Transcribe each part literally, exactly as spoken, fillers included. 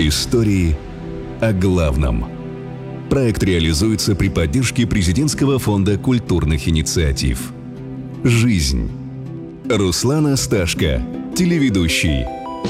Истории о главном. Проект реализуется при поддержке Президентского фонда культурных инициатив. Жизнь. Руслан Асташко, телеведущий.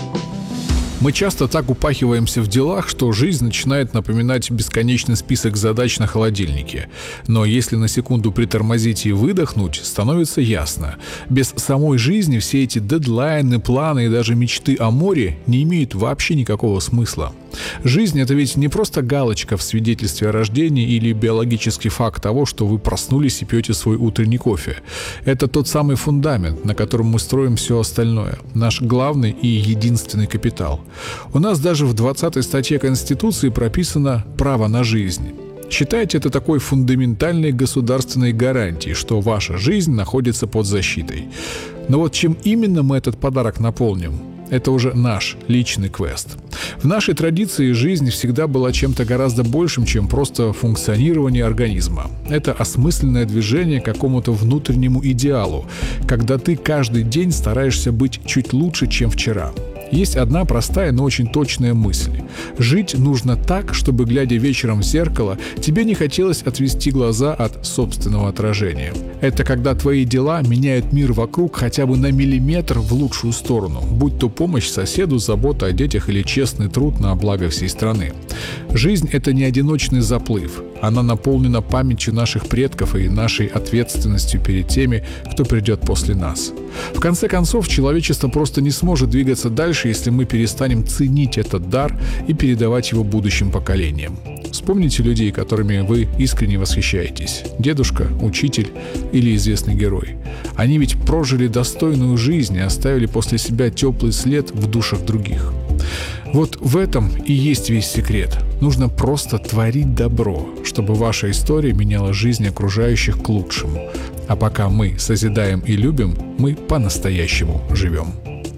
Мы часто так упахиваемся в делах, что жизнь начинает напоминать бесконечный список задач на холодильнике. Но если на секунду притормозить и выдохнуть, становится ясно. Без самой жизни все эти дедлайны, планы и даже мечты о море не имеют вообще никакого смысла. Жизнь — это ведь не просто галочка в свидетельстве о рождении или биологический факт того, что вы проснулись и пьете свой утренний кофе. Это тот самый фундамент, на котором мы строим все остальное. Наш главный и единственный капитал. У нас даже в двадцатой статье Конституции прописано право на жизнь. Считайте это такой фундаментальной государственной гарантией, что ваша жизнь находится под защитой. Но вот чем именно мы этот подарок наполним? Это уже наш личный квест. В нашей традиции жизнь всегда была чем-то гораздо большим, чем просто функционирование организма. Это осмысленное движение к какому-то внутреннему идеалу, когда ты каждый день стараешься быть чуть лучше, чем вчера. Есть одна простая, но очень точная мысль. Жить нужно так, чтобы, глядя вечером в зеркало, тебе не хотелось отвести глаза от собственного отражения. Это когда твои дела меняют мир вокруг хотя бы на миллиметр в лучшую сторону, будь то помощь соседу, забота о детях или честный труд на благо всей страны. Жизнь — это не одиночный заплыв. Она наполнена памятью наших предков и нашей ответственностью перед теми, кто придет после нас. В конце концов, человечество просто не сможет двигаться дальше, если мы перестанем ценить этот дар и передавать его будущим поколениям. Вспомните людей, которыми вы искренне восхищаетесь. Дедушка, учитель или известный герой. Они ведь прожили достойную жизнь и оставили после себя теплый след в душах других. Вот в этом и есть весь секрет. Нужно просто творить добро, чтобы ваша история меняла жизнь окружающих к лучшему. А пока мы созидаем и любим, мы по-настоящему живем.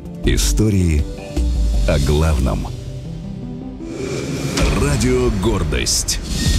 Истории о главном. Радио «Гордость».